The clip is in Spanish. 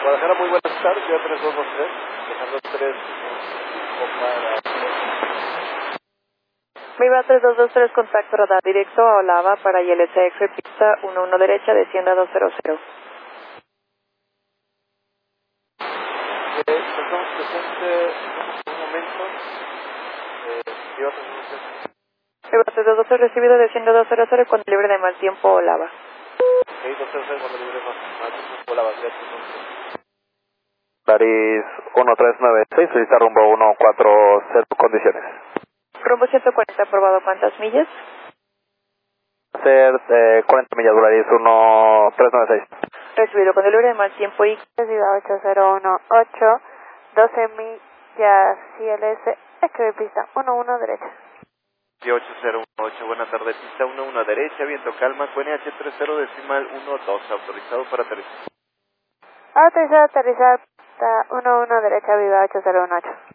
Guadalajara, muy buenas tardes, yo 3223, dejando 3 para... Viva 3223, contacto radar directo a Olava para ILCX, pista 11 derecha, descienda 200. Estamos presentes en un momento. Viva 3223. Viva 3223, recibido descienda 200 cuando libre de mal tiempo Olava. Ok, 200 cuando libre más tiempo la bandera. París 1396, solicita rumbo 140, condiciones. Rumbo 140, aprobado, ¿cuántas millas? Hacer 40 millas, Volaris 1396. Recibido cuando libre de mal tiempo y... Ciudad 8018, 12 millas CLS, escribe pista 11 derecha. 8018, buena tarde, pista 11 derecha, viento calma, QNH30 decimal 12, autorizado para aterrizar. Autorizado a aterrizar, pista 11 derecha, Viva 8018.